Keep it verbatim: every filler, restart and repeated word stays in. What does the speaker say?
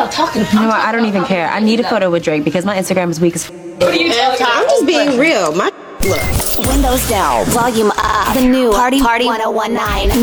I'm talking about. You know what? I don't even care. I need a photo with Drake because my Instagram is weak as f. What are you talking about? I'm just being real. My look. Windows down, volume up. The new Party Party ten nineteen.